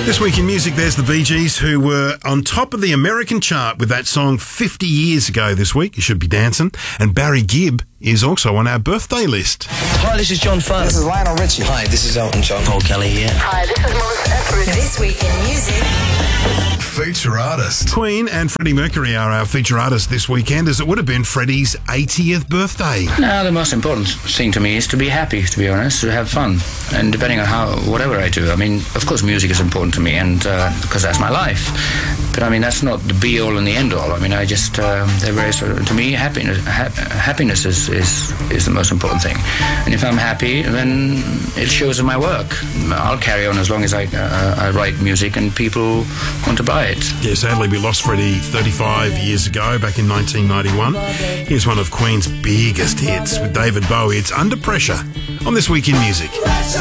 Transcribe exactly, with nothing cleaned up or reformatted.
This week in music, there's the Bee Gees, who were on top of the American chart with that song fifty years ago this week. You should be dancing. And Barry Gibb is also on our birthday list. Hi, this is John Farr. This is Lionel Richie. Hi, this is Elton John. Paul Kelly here. Hi, this is Melissa Etheridge. This week in music. Feature artist. Queen and Freddie Mercury are our feature artists this weekend, as it would have been Freddie's eightieth birthday. No, the most important thing to me is to be happy, to be honest, to have fun. And depending on how, whatever I do, I mean, of course music is important to me, and uh, because that's my life. But I mean, that's not the be-all and the end-all. I mean, I just, um, they're very, sort of, to me, happiness ha- happiness is, is, is the most important thing. And if I'm happy, then it shows in my work. I'll carry on as long as I, uh, I write music and people want to buy it. Yeah, sadly we lost Freddie thirty-five years ago, back in nineteen ninety-one. Here's one of Queen's biggest hits with David Bowie. It's Under Pressure on This Week in Music.